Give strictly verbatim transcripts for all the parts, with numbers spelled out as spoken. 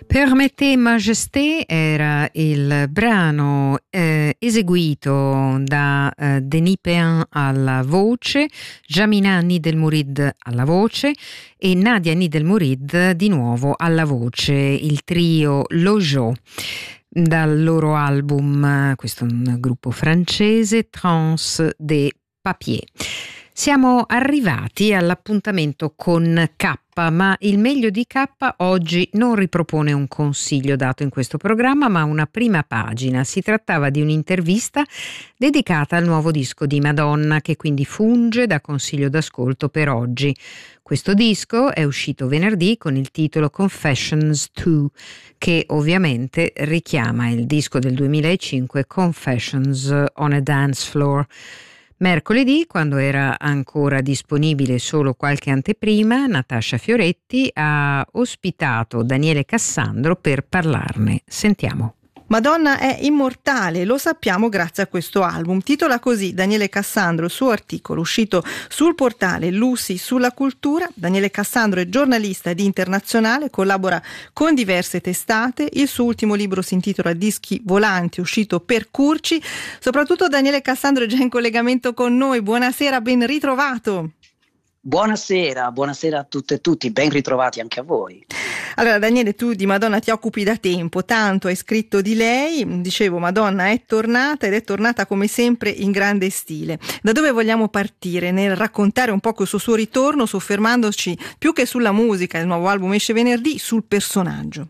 Permettez Majesté era il brano eh, eseguito da eh, Denis Péan alla voce, Jamina Nid El Mourid alla voce e Nadia Nid El Mourid di nuovo alla voce, il trio Lojo, dal loro album, questo è un gruppo francese, Trans des Papiers. Siamo arrivati all'appuntamento con K, ma il meglio di K oggi non ripropone un consiglio dato in questo programma, ma una prima pagina. Si trattava di un'intervista dedicata al nuovo disco di Madonna, che quindi funge da consiglio d'ascolto per oggi. Questo disco è uscito venerdì con il titolo Confessions due, che ovviamente richiama il disco del duemilacinque Confessions on a Dance Floor. Mercoledì, quando era ancora disponibile solo qualche anteprima, Natascia Fioretti ha ospitato Daniele Cassandro per parlarne. Sentiamo. Madonna è immortale, lo sappiamo grazie a questo album. Titola così Daniele Cassandro il suo articolo uscito sul portale Lucy sulla cultura. Daniele Cassandro è giornalista di Internazionale, collabora con diverse testate. Il suo ultimo libro si intitola Dischi volanti, uscito per Curci. Soprattutto Daniele Cassandro è già in collegamento con noi. Buonasera, ben ritrovato. Buonasera, buonasera a tutte e tutti, ben ritrovati anche a voi. Allora Daniele, tu di Madonna ti occupi da tempo, tanto hai scritto di lei, dicevo Madonna è tornata ed è tornata come sempre in grande stile. Da dove vogliamo partire nel raccontare un po' questo suo ritorno, soffermandoci più che sulla musica, il nuovo album esce venerdì, sul personaggio?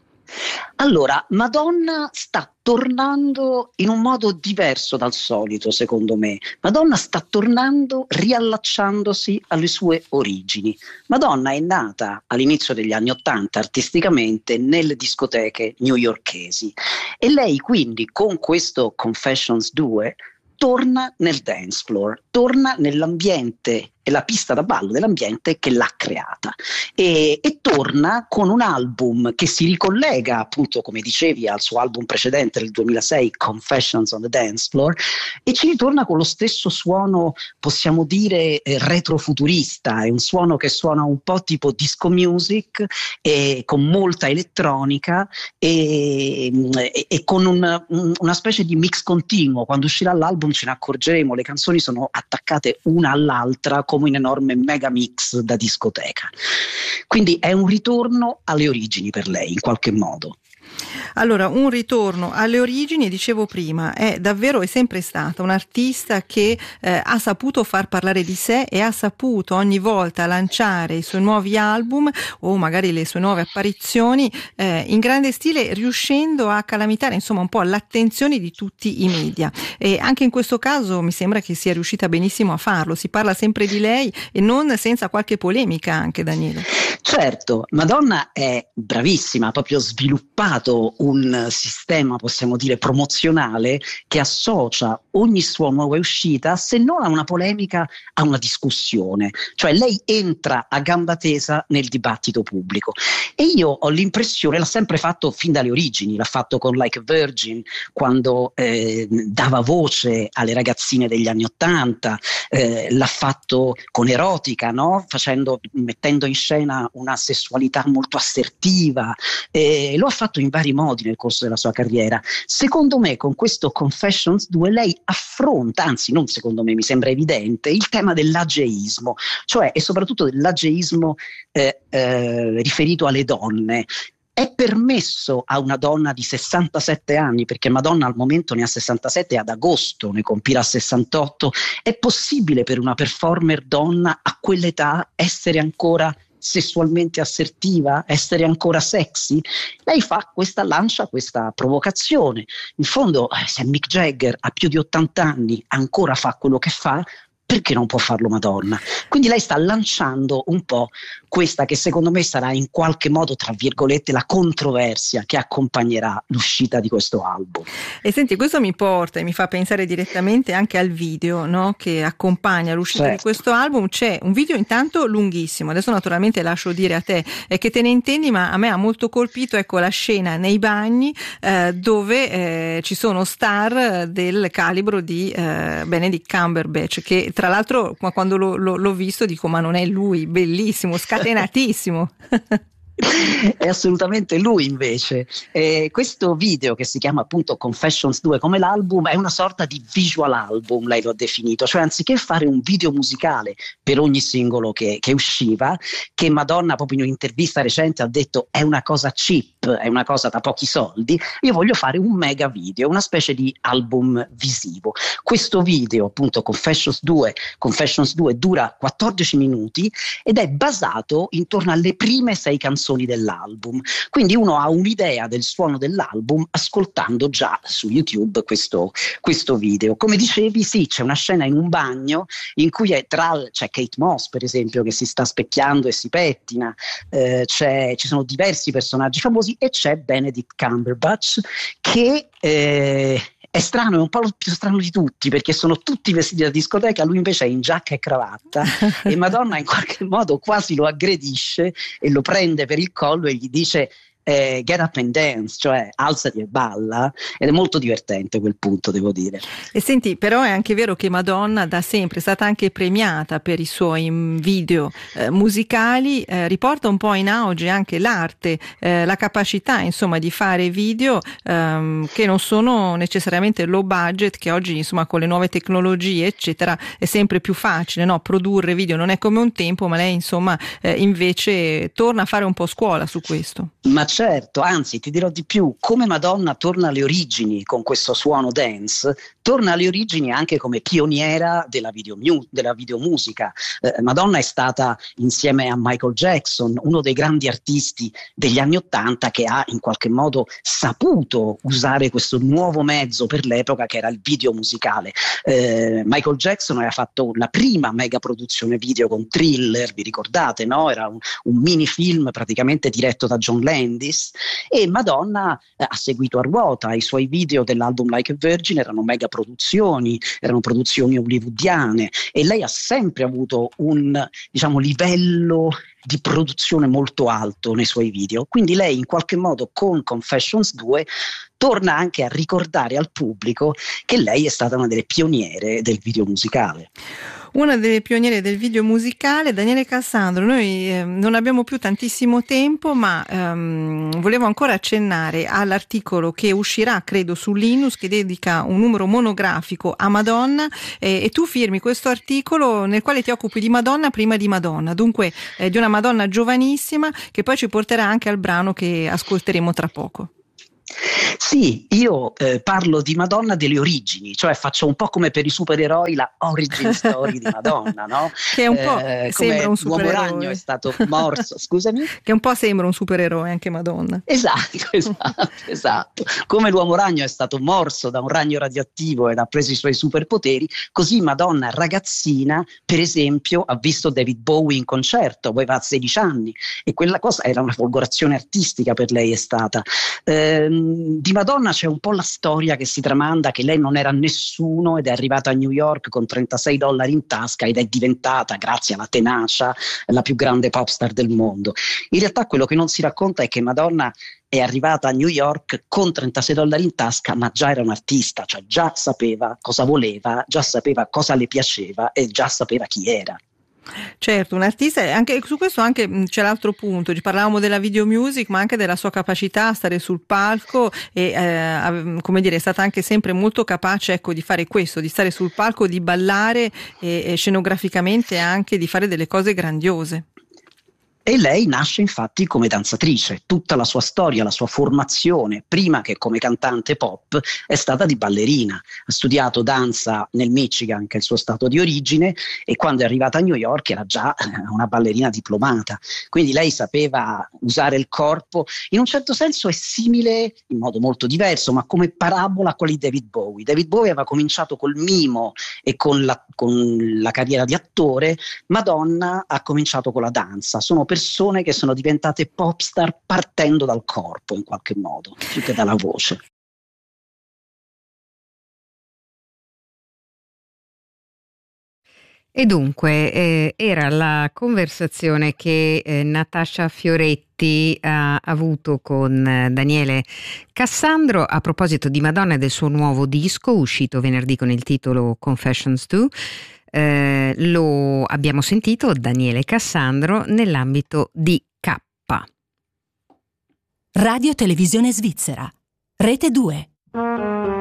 Allora, Madonna sta tornando in un modo diverso dal solito, secondo me. Madonna sta tornando riallacciandosi alle sue origini. Madonna è nata all'inizio degli anni Ottanta artisticamente nelle discoteche newyorkesi e lei quindi con questo Confessions due torna nel dance floor, torna nell'ambiente e la pista da ballo dell'ambiente che l'ha creata e, e torna con un album che si ricollega appunto, come dicevi, al suo album precedente del duemilasei Confessions on the Dance Floor, e ci ritorna con lo stesso suono, possiamo dire, eh, retrofuturista. È un suono che suona un po' tipo disco music e con molta elettronica e, e, e con un, un, una specie di mix continuo. Quando uscirà l'album ce ne accorgeremo, le canzoni sono attaccate una all'altra come un enorme mega mix da discoteca. Quindi è un ritorno alle origini per lei in qualche modo. Allora, un ritorno alle origini, dicevo prima, è davvero, è sempre stata un'artista che eh, ha saputo far parlare di sé e ha saputo ogni volta lanciare i suoi nuovi album o magari le sue nuove apparizioni eh, in grande stile, riuscendo a calamitare insomma un po' l'attenzione di tutti i media. E anche in questo caso mi sembra che sia riuscita benissimo a farlo. Si parla sempre di lei e non senza qualche polemica anche, Daniele. Certo, Madonna è bravissima, ha proprio sviluppato un sistema, possiamo dire, promozionale che associa ogni sua nuova uscita, se non a una polemica, a una discussione. Cioè lei entra a gamba tesa nel dibattito pubblico e io ho l'impressione, l'ha sempre fatto fin dalle origini, l'ha fatto con Like a Virgin quando eh, dava voce alle ragazzine degli anni Ottanta, eh, l'ha fatto con Erotica, no? Facendo, mettendo in scena una sessualità molto assertiva, eh, lo ha fatto in vari modi nel corso della sua carriera. Secondo me con questo Confessions due lei affronta, anzi non secondo me, mi sembra evidente, il tema dell'ageismo, cioè e soprattutto dell'ageismo eh, eh, riferito alle donne. È permesso a una donna di sessantasette anni, perché Madonna al momento ne ha sessantasette e ad agosto ne compirà sessantotto, è possibile per una performer donna a quell'età essere ancora sessualmente assertiva, essere ancora sexy? Lei fa questa, lancia questa provocazione. In fondo, eh, se Mick Jagger ha più di ottanta anni ancora fa quello che fa, perché non può farlo Madonna? Quindi lei sta lanciando un po' questa che secondo me sarà in qualche modo, tra virgolette, la controversia che accompagnerà l'uscita di questo album. E senti, questo mi porta e mi fa pensare direttamente anche al video, no? Che accompagna l'uscita certo. di questo album. C'è un video intanto lunghissimo, adesso naturalmente lascio dire a te eh, che te ne intendi, ma a me ha molto colpito, ecco, la scena nei bagni eh, dove eh, ci sono star del calibro di eh, Benedict Cumberbatch, che tra l'altro quando lo, lo, l'ho visto dico ma non è lui, bellissimo, scatenatissimo. È assolutamente lui invece. Eh, questo video, che si chiama appunto Confessions due come l'album, è una sorta di visual album, lei lo ha definito, cioè anziché fare un video musicale per ogni singolo che, che usciva, che Madonna proprio in un'intervista recente ha detto è una cosa cheap, è una cosa da pochi soldi, io voglio fare un mega video, una specie di album visivo. Questo video appunto Confessions due, Confessions due dura quattordici minuti ed è basato intorno alle prime sei canzoni dell'album, quindi uno ha un'idea del suono dell'album ascoltando già su YouTube questo, questo video. Come dicevi, sì, c'è una scena in un bagno in cui è tra, c'è Kate Moss per esempio che si sta specchiando e si pettina, eh, c'è, ci sono diversi personaggi famosi e c'è Benedict Cumberbatch che eh, è strano, è un po' il più strano di tutti perché sono tutti vestiti da discoteca, lui invece è in giacca e cravatta e Madonna in qualche modo quasi lo aggredisce e lo prende per il collo e gli dice eh, get up and dance, cioè alzati e balla, ed è molto divertente quel punto, devo dire. E senti, però è anche vero che Madonna da sempre è stata anche premiata per i suoi video eh, musicali, eh, riporta un po' in auge anche l'arte, eh, la capacità insomma di fare video ehm, che non sono necessariamente low budget, che oggi insomma con le nuove tecnologie eccetera è sempre più facile, no? Produrre video non è come un tempo, ma lei insomma eh, invece torna a fare un po' scuola su questo. Ma certo, anzi ti dirò di più, come Madonna torna alle origini con questo suono dance, torna alle origini anche come pioniera della, video mu- della videomusica. Eh, Madonna è stata insieme a Michael Jackson uno dei grandi artisti degli anni Ottanta che ha in qualche modo saputo usare questo nuovo mezzo per l'epoca che era il video musicale. Eh, Michael Jackson aveva fatto la prima mega produzione video con Thriller, vi ricordate, no? Era un, un mini film praticamente diretto da John Landis, e Madonna eh, ha seguito a ruota. I suoi video dell'album Like a Virgin erano mega produzioni, erano produzioni hollywoodiane e lei ha sempre avuto un, diciamo, livello di produzione molto alto nei suoi video, quindi lei in qualche modo con Confessions due torna anche a ricordare al pubblico che lei è stata una delle pioniere del video musicale. Una delle pioniere del video musicale, Daniele Cassandro. Noi eh, non abbiamo più tantissimo tempo, ma ehm, volevo ancora accennare all'articolo che uscirà, credo, su Linus, che dedica un numero monografico a Madonna, eh, e tu firmi questo articolo nel quale ti occupi di Madonna prima di Madonna, dunque eh, di una Madonna giovanissima, che poi ci porterà anche al brano che ascolteremo tra poco. Sì, io eh, parlo di Madonna delle origini, cioè faccio un po' come per i supereroi la origin story di Madonna, no? Che un po' eh, sembra un supereroe. L'uomo ragno è stato morso, scusami? Che un po' sembra un supereroe anche Madonna. Esatto, esatto, esatto. Come l'uomo ragno è stato morso da un ragno radioattivo ed ha preso i suoi superpoteri, così Madonna ragazzina, per esempio, ha visto David Bowie in concerto, aveva sedici anni e quella cosa era una folgorazione artistica per lei, è stata. Eh, di Madonna c'è un po' la storia che si tramanda che lei non era nessuno ed è arrivata a New York con trentasei dollari in tasca ed è diventata, grazie alla tenacia, la più grande pop star del mondo. In realtà quello che non si racconta è che Madonna è arrivata a New York con trentasei dollari in tasca, ma già era un artista, cioè già sapeva cosa voleva, già sapeva cosa le piaceva e già sapeva chi era. Certo, un artista, anche su questo anche c'è l'altro punto, ci parlavamo della video music, ma anche della sua capacità a stare sul palco e eh, come dire, è stata anche sempre molto capace, ecco, di fare questo, di stare sul palco, di ballare e, e scenograficamente anche di fare delle cose grandiose. E lei nasce infatti come danzatrice, tutta la sua storia, la sua formazione, prima che come cantante pop, è stata di ballerina. Ha studiato danza nel Michigan, che è il suo stato di origine, e quando è arrivata a New York era già una ballerina diplomata. Quindi lei sapeva usare il corpo, in un certo senso è simile, in modo molto diverso, ma come parabola a quelli di David Bowie. David Bowie aveva cominciato col mimo e con la, con la carriera di attore, Madonna ha cominciato con la danza. Sono persone che sono diventate pop star partendo dal corpo in qualche modo, più che dalla voce. E dunque eh, era la conversazione che eh, Natascia Fioretti ha avuto con eh, Daniele Cassandro a proposito di Madonna e del suo nuovo disco uscito venerdì con il titolo Confessions due. Eh, lo abbiamo sentito Daniele Cassandro nell'ambito di K. Radio Televisione Svizzera. Rete due.